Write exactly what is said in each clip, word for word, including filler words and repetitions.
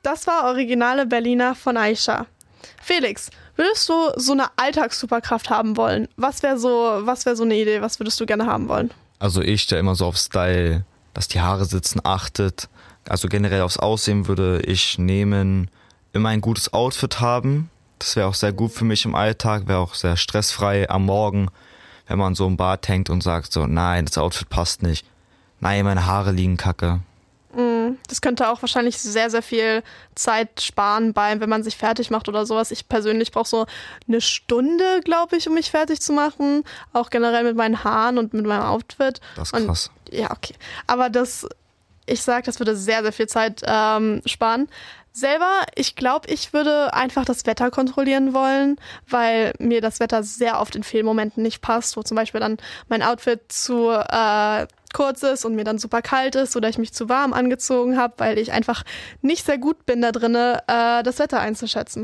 Das war originale Berliner von Aisha. Felix, würdest du so eine Alltagssuperkraft haben wollen? Was wäre so, was wäre so eine Idee? Was würdest du gerne haben wollen? Also ich, der immer so auf Style, dass die Haare sitzen, achtet. Also generell aufs Aussehen würde ich nehmen, immer ein gutes Outfit haben. Das wäre auch sehr gut für mich im Alltag, wäre auch sehr stressfrei am Morgen, wenn man so im Bad hängt und sagt so, nein, das Outfit passt nicht. Nein, meine Haare liegen kacke. Das könnte auch wahrscheinlich sehr, sehr viel Zeit sparen, beim, wenn man sich fertig macht oder sowas. Ich persönlich brauche so eine Stunde, glaube ich, um mich fertig zu machen. Auch generell mit meinen Haaren und mit meinem Outfit. Das ist krass. Und, ja, okay. Aber das, ich sage, das würde sehr, sehr viel Zeit ähm, sparen. Selber, ich glaube, ich würde einfach das Wetter kontrollieren wollen, weil mir das Wetter sehr oft in Fehlmomenten nicht passt, wo zum Beispiel dann mein Outfit zu äh, kurz ist und mir dann super kalt ist oder ich mich zu warm angezogen habe, weil ich einfach nicht sehr gut bin da drin, äh, das Wetter einzuschätzen.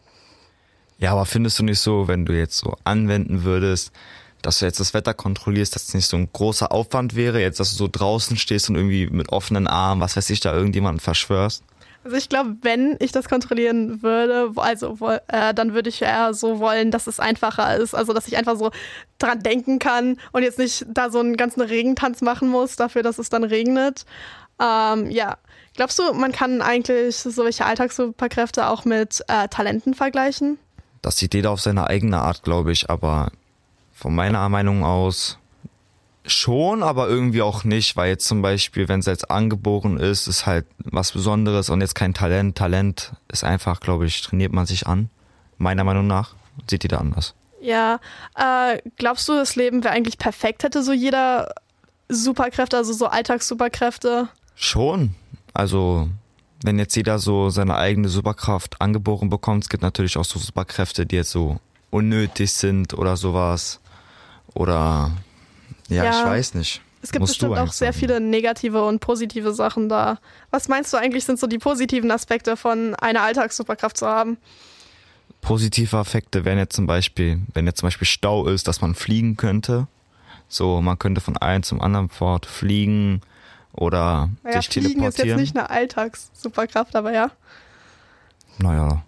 Ja, aber findest du nicht so, wenn du jetzt so anwenden würdest, dass du jetzt das Wetter kontrollierst, dass es nicht so ein großer Aufwand wäre, jetzt, dass du so draußen stehst und irgendwie mit offenen Armen, was weiß ich, da irgendjemanden verschwörst? Also ich glaube, wenn ich das kontrollieren würde, also äh, dann würde ich eher so wollen, dass es einfacher ist. Also dass ich einfach so dran denken kann und jetzt nicht da so einen ganzen Regentanz machen muss, dafür, dass es dann regnet. Ähm, ja, glaubst du, man kann eigentlich solche Alltagssuperkräfte auch mit äh, Talenten vergleichen? Das sieht jeder auf seine eigene Art, glaube ich, aber von meiner Meinung aus schon, aber irgendwie auch nicht, weil jetzt zum Beispiel, wenn es jetzt angeboren ist, ist halt was Besonderes und jetzt kein Talent. Talent ist einfach, glaube ich, trainiert man sich an. Meiner Meinung nach sieht jeder anders. Ja, äh, glaubst du, das Leben wäre eigentlich perfekt, hätte so jeder Superkräfte, also so Alltagssuperkräfte? Schon. Also, wenn jetzt jeder so seine eigene Superkraft angeboren bekommt, es gibt natürlich auch so Superkräfte, die jetzt so unnötig sind oder sowas. Oder Ja, ja, ich weiß nicht. Es gibt Musst bestimmt auch sehr sagen. viele negative und positive Sachen da. Was meinst du eigentlich, sind so die positiven Aspekte von einer Alltagssuperkraft zu haben? Positive Effekte wären jetzt zum Beispiel, wenn jetzt zum Beispiel Stau ist, dass man fliegen könnte. So, man könnte von einem zum anderen Fort fliegen oder naja, sich fliegen teleportieren. Ist jetzt nicht eine Alltagssuperkraft, aber ja. Naja.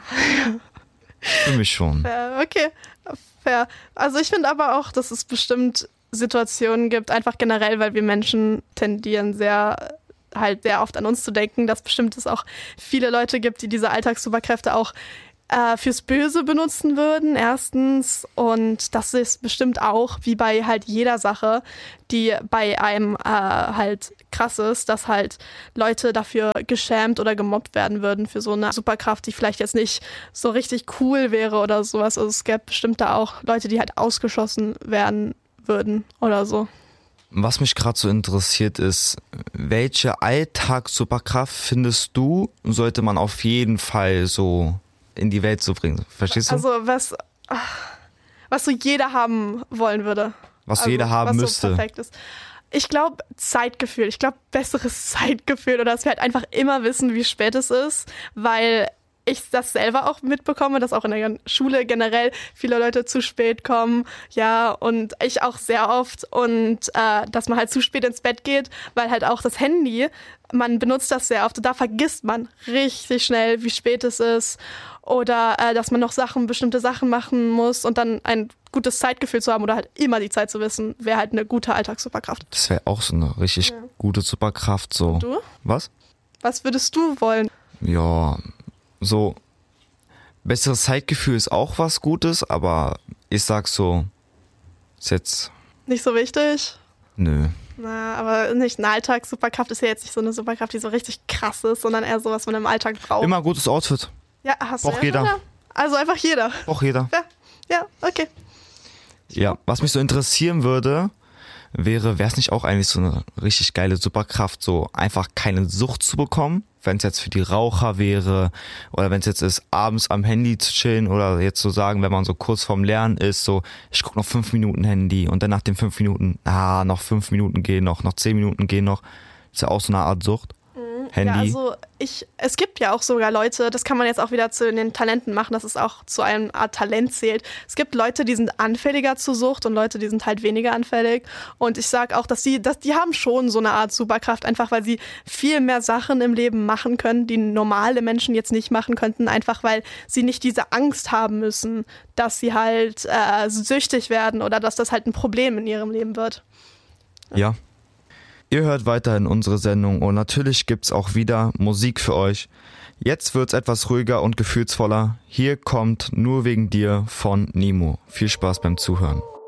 Für mich schon. Äh, okay, fair. Also ich finde aber auch, dass es bestimmt Situationen gibt, einfach generell, weil wir Menschen tendieren sehr halt sehr oft an uns zu denken, dass bestimmt es auch viele Leute gibt, die diese Alltagssuperkräfte auch äh, fürs Böse benutzen würden, erstens. Und das ist bestimmt auch, wie bei halt jeder Sache, die bei einem äh, halt krass ist, dass halt Leute dafür geschämt oder gemobbt werden würden für so eine Superkraft, die vielleicht jetzt nicht so richtig cool wäre oder sowas. Also es gäbe bestimmt da auch Leute, die halt ausgeschlossen werden würden oder so. Was mich gerade so interessiert ist, welche Alltagssuperkraft findest du, sollte man auf jeden Fall so in die Welt so bringen? Verstehst du? Also was, was so jeder haben wollen würde. Was also, jeder haben was müsste. So perfekt ist. Ich glaube Zeitgefühl. Ich glaube besseres Zeitgefühl oder dass wir halt einfach immer wissen, wie spät es ist, weil ich das selber auch mitbekomme, dass auch in der Schule generell viele Leute zu spät kommen, ja, und ich auch sehr oft und äh, dass man halt zu spät ins Bett geht, weil halt auch das Handy, man benutzt das sehr oft und da vergisst man richtig schnell, wie spät es ist oder äh, dass man noch Sachen, bestimmte Sachen machen muss und dann ein gutes Zeitgefühl zu haben oder halt immer die Zeit zu wissen, wäre halt eine gute Alltagssuperkraft. Das wäre auch so eine richtig ja. gute Superkraft, so. Und du? Was? Was würdest du wollen? Ja, so, besseres Zeitgefühl ist auch was Gutes, aber ich sag so, ist jetzt... Nicht so wichtig? Nö. Na, aber nicht eine Alltags-Superkraft ist ja jetzt nicht so eine Superkraft, die so richtig krass ist, sondern eher so, was man im Alltag braucht. Immer gutes Outfit. Ja, hast Braucht du ja jeder. schon, ja. Also einfach jeder. Braucht jeder. Ja, ja, okay. Ja, was mich so interessieren würde, wäre, wäre es nicht auch eigentlich so eine richtig geile Superkraft, so einfach keine Sucht zu bekommen? Wenn es jetzt für die Raucher wäre oder wenn es jetzt ist, abends am Handy zu chillen oder jetzt so sagen, wenn man so kurz vorm Lernen ist, so ich gucke noch fünf Minuten Handy und dann nach den fünf Minuten, ah, noch fünf Minuten gehen noch, noch zehn Minuten gehen noch. Ist ja auch so eine Art Sucht. Handy. Ja, also ich, es gibt ja auch sogar Leute, das kann man jetzt auch wieder zu den Talenten machen, dass es auch zu einer Art Talent zählt. Es gibt Leute, die sind anfälliger zu Sucht und Leute, die sind halt weniger anfällig. Und ich sage auch, dass die, dass die haben schon so eine Art Superkraft, einfach weil sie viel mehr Sachen im Leben machen können, die normale Menschen jetzt nicht machen könnten, einfach weil sie nicht diese Angst haben müssen, dass sie halt äh, süchtig werden oder dass das halt ein Problem in ihrem Leben wird. Ja. Ihr hört weiterhin unsere Sendung und natürlich gibt's auch wieder Musik für euch. Jetzt wird's etwas ruhiger und gefühlsvoller. Hier kommt Nur wegen dir von Nemo. Viel Spaß beim Zuhören.